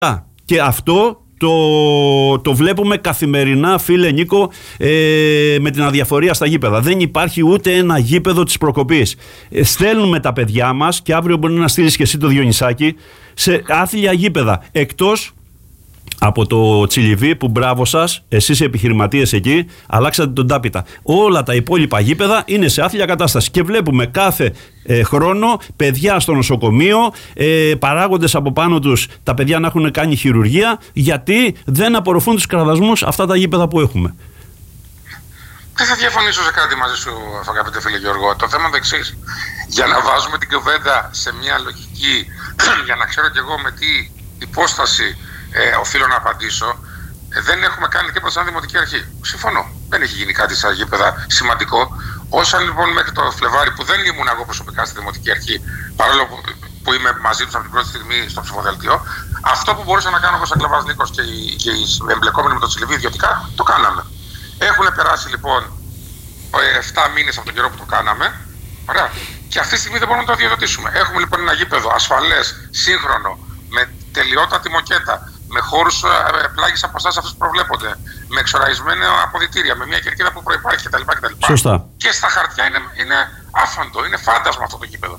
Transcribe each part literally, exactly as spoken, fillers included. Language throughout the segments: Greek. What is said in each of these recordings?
Και αυτό το, το βλέπουμε καθημερινά, φίλε Νίκο, ε, με την αδιαφορία στα γήπεδα. Δεν υπάρχει ούτε ένα γήπεδο της προκοπής. Ε, στέλνουμε τα παιδιά μας, και αύριο μπορεί να στείλεις και εσύ το Διονυσάκη, σε άθλια γήπεδα. Εκτός από το Τσιλιβί, που μπράβο σας, εσείς οι επιχειρηματίες εκεί, αλλάξατε τον τάπητα. Όλα τα υπόλοιπα γήπεδα είναι σε άθλια κατάσταση. Και βλέπουμε κάθε ε, χρόνο παιδιά στο νοσοκομείο, ε, παράγοντες από πάνω τους τα παιδιά να έχουν κάνει χειρουργία, γιατί δεν απορροφούν τους κραδασμούς αυτά τα γήπεδα που έχουμε. Δεν θα διαφωνήσω σε κάτι μαζί σου, αγαπητέ φίλε Γιώργο. Το θέμα είναι το εξής. Για να βάζουμε την κουβέντα σε μια λογική, για να ξέρω κι εγώ με τι υπόσταση Ε, οφείλω να απαντήσω, ε, δεν έχουμε κάνει τίποτα σαν δημοτική αρχή. Συμφωνώ. Δεν έχει γίνει κάτι σαν γήπεδα σημαντικό. Όσα λοιπόν μέχρι το Φλεβάρι, που δεν ήμουν εγώ προσωπικά στη δημοτική αρχή, παρόλο που, που είμαι μαζί του από την πρώτη στιγμή στο ψηφοδέλτιο, αυτό που μπορούσα να κάνω εγώ σαν Κλαβάς Νίκος και οι, και οι εμπλεκόμενοι με το Τσιλιβί ιδιωτικά, το κάναμε. Έχουν περάσει λοιπόν επτά μήνες από τον καιρό που το κάναμε. Ωραία. Και αυτή τη στιγμή δεν μπορούμε να το διαδοτήσουμε. Έχουμε λοιπόν ένα γήπεδο ασφαλές, σύγχρονο, με τελειότατη μοκέτα, με χώρους πλάγης αποστάσεως αυτούς που προβλέπονται, με εξοραϊσμένα αποδυτήρια, με μια κερκίδα που προϋπάρχει κτλ. κτλ. Σωστά. Και στα χαρτιά είναι, είναι άφαντο, είναι φάντασμα αυτό το γήπεδο.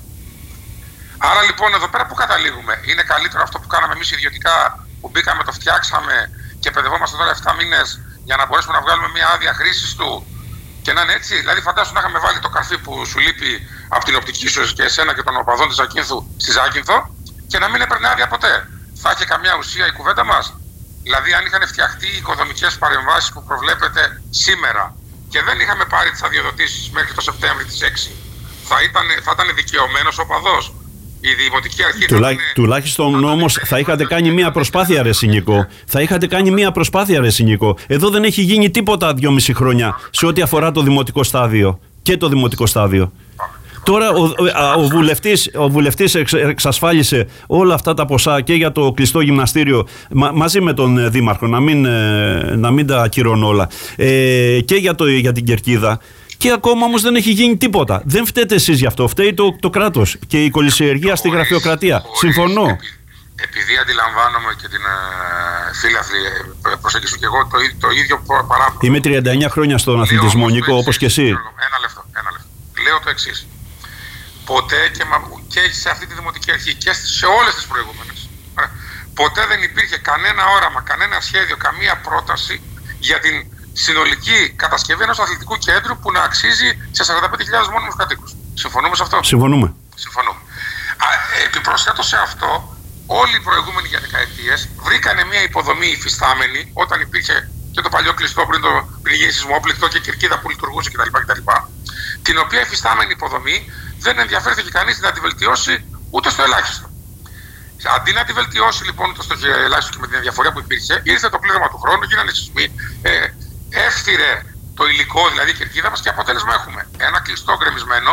Άρα λοιπόν εδώ πέρα που καταλήγουμε, είναι καλύτερο αυτό που κάναμε εμείς ιδιωτικά, που μπήκαμε, το φτιάξαμε και παιδευόμαστε τώρα επτά μήνες για να μπορέσουμε να βγάλουμε μια άδεια χρήσης του και να είναι έτσι. Δηλαδή φαντάσου να είχαμε βάλει το καρφί που σου λείπει από την οπτική σου και εσένα και των οπαδών της Ζακίνθου στη Ζάκυνθο και να μην έπαιρνε άδεια ποτέ. Θα είχε καμιά ουσία η κουβέντα μας? Δηλαδή, αν είχαν φτιαχτεί οι οικοδομικές παρεμβάσεις που προβλέπετε σήμερα και δεν είχαμε πάρει τις αδειοδοτήσεις μέχρι το Σεπτέμβρη της έξι, θα ήταν, θα ήταν δικαιωμένος ο παδός. Η δημοτική αρχή. Τουλά, είναι... Τουλάχιστον όμως θα είχατε κάνει μία προσπάθεια, ρε Νίκο. Θα είχατε κάνει μία προσπάθεια, ρε Νίκο. Εδώ δεν έχει γίνει τίποτα δυόμιση χρόνια σε ό,τι αφορά το δημοτικό στάδιο και το δημοτικό στάδιο. Τώρα ο, ο, ο, βουλευτής, ο βουλευτής εξασφάλισε όλα αυτά τα ποσά και για το κλειστό γυμναστήριο μα, μαζί με τον Δήμαρχο, να μην, να μην τα ακυρώνω όλα, ε, και για, το, για την κερκίδα. Και ακόμα όμως δεν έχει γίνει τίποτα. Δεν φταίτε εσείς γι' αυτό, φταίει το, το κράτος και η κολυσιεργία στη γραφειοκρατία. Χωρίς, Συμφωνώ. Επει, επειδή αντιλαμβάνομαι και την ε, φίλαθλη, προσέγγιση και εγώ το, το ίδιο παράπονο. Είμαι τριάντα εννιά χρόνια στον αθλητισμό, Νίκο, όπως και εσύ. Ένα λεπτό, ένα λεπτό. Λέω το εξής. Ποτέ και, και σε αυτή τη δημοτική αρχή και σε όλες τις προηγούμενες, ποτέ δεν υπήρχε κανένα όραμα, κανένα σχέδιο, καμία πρόταση για την συνολική κατασκευή ενός αθλητικού κέντρου που να αξίζει σε σαράντα πέντε χιλιάδες μόνιμους κατοίκους. Συμφωνούμε σε αυτό? Συμφωνούμε. Συμφωνούμε. Επιπροσθέτω σε αυτό, όλοι οι προηγούμενοι για δεκαετίες βρήκανε μια υποδομή υφιστάμενη όταν υπήρχε και το παλιό κλειστό πριν, το, πριν γίνει σεισμόπληκτο και κερκίδα που λειτουργούσε κτλ. κτλ. Την οποία υφιστάμενη υποδομή δεν ενδιαφέρθηκε κανείς να τη βελτιώσει ούτε στο ελάχιστο. Αντί να τη βελτιώσει λοιπόν ούτε στο ελάχιστο και με την διαφορά που υπήρχε, ήρθε το πλήρωμα του χρόνου, γίνανε σεισμοί, ε, έφτιρε το υλικό, δηλαδή η κερκίδα μας, και αποτέλεσμα έχουμε ένα κλειστό γκρεμισμένο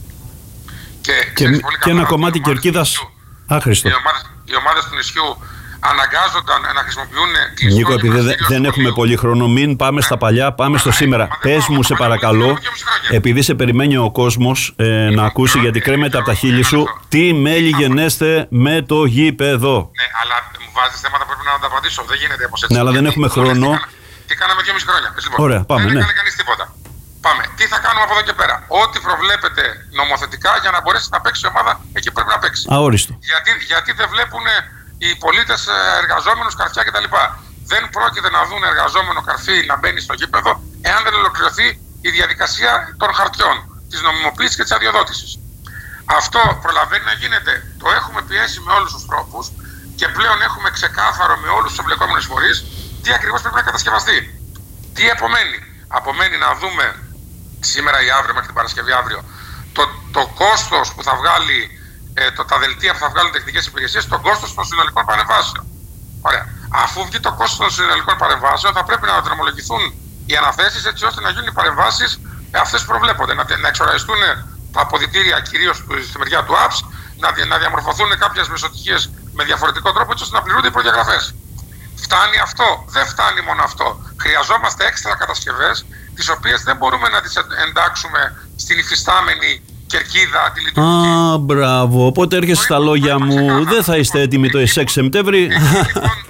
και, και, και ένα κομμάτι κερκίδας άχρηστο. Οι ομάδες, οι ομάδες του νησιού αναγκάζονταν να χρησιμοποιούν κλειστό. Νίκο, επειδή δεν, δεν έχουμε πολύ χρόνο, μην πάμε στα παλιά, πάμε στο σήμερα. Πες μου, σε παρακαλώ, επειδή σε περιμένει ο κόσμος ε, να ακούσει, γιατί κρέμεται από τα χείλη σου, τι μέλη γενέστε με το γήπεδο. Ναι, αλλά μου βάζεις θέματα που πρέπει να τα απαντήσω. Δεν γίνεται όπως έτσι. Ναι, αλλά δεν έχουμε χρόνο. Τι κάναμε δυόμιση χρόνια. Λοιπόν, ωραία, πάμε. Δεν ναι. έκανε κανείς τίποτα. Πάμε. Τι θα κάνουμε από εδώ και πέρα? Ό,τι προβλέπεται νομοθετικά για να μπορέσει να παίξει η ομάδα εκεί πρέπει να παίξει. Αόριστο. Γιατί, γιατί δεν βλέπουν οι πολίτες εργαζόμενους καρφιά κτλ. Δεν πρόκειται να δουν εργαζόμενο καρφί να μπαίνει στο γήπεδο εάν δεν ολοκληρωθεί η διαδικασία των χαρτιών, της νομιμοποίησης και της αδειοδότησης. Αυτό προλαβαίνει να γίνεται. Το έχουμε πιέσει με όλους τους τρόπους και πλέον έχουμε ξεκάθαρο με όλους τους εμπλεκόμενους φορείς τι ακριβώς πρέπει να κατασκευαστεί. Τι επομένει? Απομένει να δούμε σήμερα ή αύριο, μέχρι την Παρασκευή αύριο, το, το κόστος που θα βγάλει, ε, το, τα δελτία που θα βγάλουν τεχνικές υπηρεσίες, το κόστος των συνολικών παρεμβάσεων. Ωραία. Αφού βγει το κόστος των συνολικών παρεμβάσεων, θα πρέπει να δρομολογηθούν οι αναθέσεις έτσι ώστε να γίνουν οι παρεμβάσεις ε, αυτές που προβλέπονται. Να, να εξοραϊστούν τα αποδυτήρια κυρίως στη μεριά του ΑΠΣ, να, να διαμορφωθούν κάποιες μεσοτυχίες με διαφορετικό τρόπο έτσι ώστε να πληρούνται οι προδιαγραφές. Φτάνει αυτό? Δεν φτάνει μόνο αυτό. Χρειαζόμαστε έξτρα κατασκευές, τις οποίες δεν μπορούμε να τις εντάξουμε στην υφιστάμενη κερκίδα, τη λειτουργική. Α, μπράβο. Οπότε έρχεσαι στα λόγια μου. Δεν θα είστε έτοιμοι το έξι Σεπτέμβρη.